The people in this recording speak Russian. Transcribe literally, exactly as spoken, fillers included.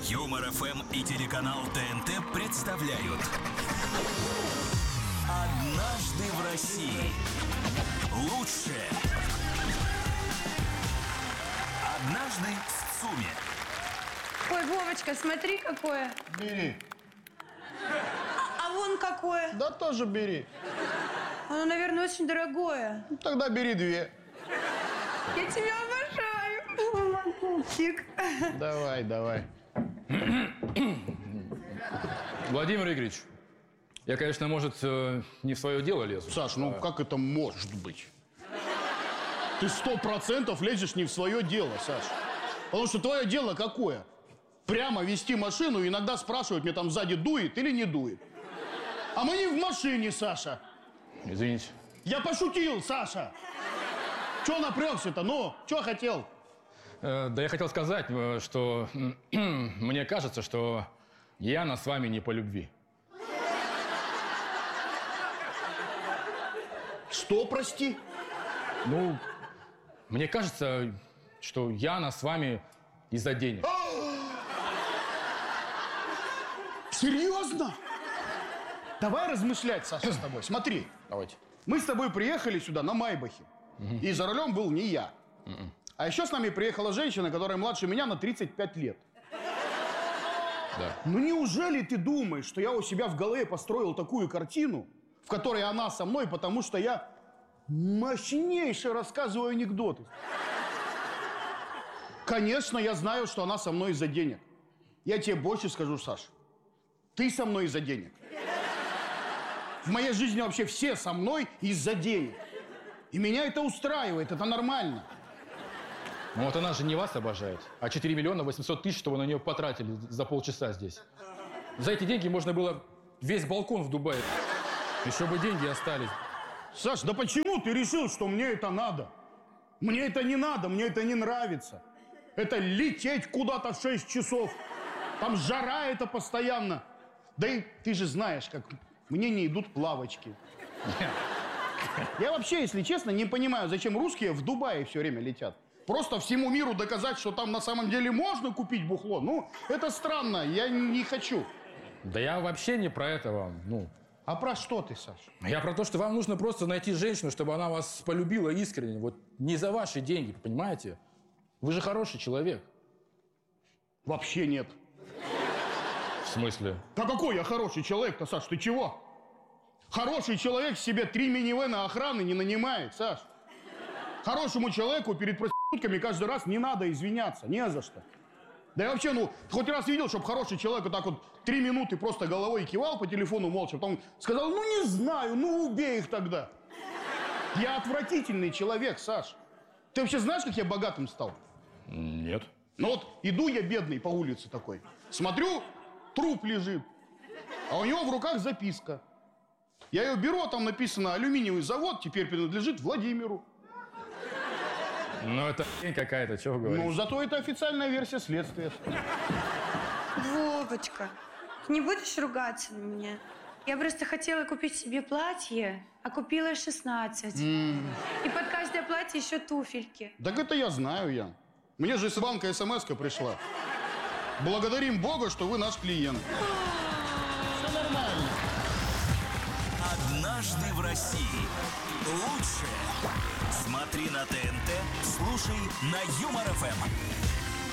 Юмор эф эм и телеканал ТНТ представляют «Однажды в России». Лучшее. Однажды в ЦУМе. Ой, Вовочка, смотри, какое. Бери. А, а вон какое. Да тоже бери. Оно, наверное, очень дорогое. Ну, тогда бери две. Я тебя обожаю. Мальчик. Давай, давай. Владимир Игоревич, я, конечно, может, не в свое дело лезу. Саш, ну а... как это может быть? Ты сто процентов лезешь не в свое дело, Саш. Потому что твое дело какое? Прямо вести машину и иногда спрашивают, мне там сзади дует или не дует. А мы не в машине, Саша. Извините. Я пошутил, Саша. Че напрягся-то? Ну, че хотел? Э, да я хотел сказать, что мне кажется, что Яна с вами не по любви. Что, прости? Ну, мне кажется, что Яна с вами из-за денег. Серьезно? Давай размышлять, Саша, с тобой. Смотри. Давайте. Мы с тобой приехали сюда на Майбахе. Угу. И за рулем был не я. Угу. А еще с нами приехала женщина, которая младше меня на тридцать пять лет. Да. Ну неужели ты думаешь, что я у себя в голове построил такую картину, в которой она со мной, потому что я мощнейше рассказываю анекдоты? Конечно, я знаю, что она со мной из-за денег. Я тебе больше скажу, Саш. Ты со мной из-за денег. В моей жизни вообще все со мной из-за денег. И меня это устраивает, это нормально. Ну вот она же не вас обожает, а четыре миллиона восемьсот тысяч, что вы на нее потратили за полчаса здесь. За эти деньги можно было весь балкон в Дубае. Еще бы деньги остались. Саш, да почему ты решил, что мне это надо? Мне это не надо, мне это не нравится. Это лететь куда-то в шесть часов. Там жара это постоянно. Да и ты же знаешь, как мне не идут плавочки. Я вообще, если честно, не понимаю, зачем русские в Дубае все время летят. Просто всему миру доказать, что там на самом деле можно купить бухло. Ну, это странно, я не хочу. Да я вообще не про это вам, ну. А про что ты, Саш? Я про то, что вам нужно просто найти женщину, чтобы она вас полюбила искренне. Вот не за ваши деньги, понимаете? Вы же хороший человек. Вообще нет. В смысле? Да какой я хороший человек-то, Саш, ты чего? Хороший человек себе три минивэна охраны не нанимает, Саш. Хорошему человеку перед проститутками каждый раз не надо извиняться, не за что. Да я вообще, ну, хоть раз видел, чтобы хороший человек вот так вот три минуты просто головой кивал по телефону молча, потом сказал, ну не знаю, ну убей их тогда. Я отвратительный человек, Саш. Ты вообще знаешь, как я богатым стал? Нет. Ну вот иду я бедный по улице такой, смотрю, труп лежит, а у него в руках записка. Я ее беру, а там написано, алюминиевый завод теперь принадлежит Владимиру. Ну, это какая-то, чего вы говорите? Ну, зато это официальная версия следствия. Вовочка, ты не будешь ругаться на меня? Я просто хотела купить себе платье, а купила шестнадцать. Mm. И под каждое платье еще туфельки. Так это я знаю, Ян. Мне же с банка смс-ка пришла. Благодарим Бога, что вы наш клиент. Все нормально. «Однажды в России». Лучшее. Смотри на ТНТ, слушай на Юмор эф эм.